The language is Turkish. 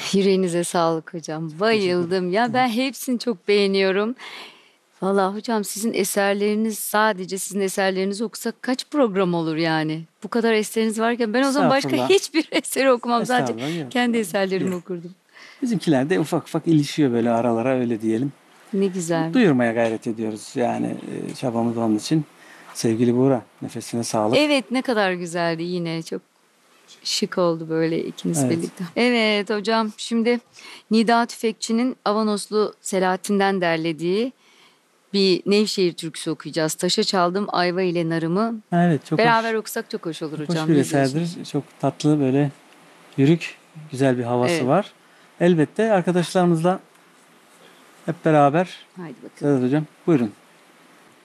Yüreğinize sağlık hocam. Teşekkür ederim. Bayıldım. Ya ben hepsini çok beğeniyorum. Vallahi hocam sizin eserleriniz sadece sizin eserlerinizi okusak kaç program olur yani? Bu kadar eseriniz varken ben o zaman başka Estağfurullah. hiçbir eseri okumam. Sadece Estağfurullah. Yok. kendi eserlerimi Yok. okurdum. Bizimkiler de ufak ufak ilişiyor böyle aralara öyle diyelim. Ne güzel. Duyurmaya gayret ediyoruz. Yani çabamız onun için. Sevgili Buğra, nefesine sağlık. Evet ne kadar güzeldi yine. Çok şık oldu böyle ikiniz Evet. birlikte. Evet hocam şimdi Nida Tüfekçi'nin Avanoslu Selahattin'den derlediği bir Nevşehir türküsü okuyacağız. Taşa çaldım ayva ile narımı. Evet, çok Beraber hoş. okusak çok hoş olur Çok hoş hocam. bir Ne diyorsunuz? eserdir. Çok tatlı böyle yürük, güzel bir havası Evet. var. Elbette arkadaşlarımızla hep beraber Haydi bakalım. Sedat Hocam buyurun.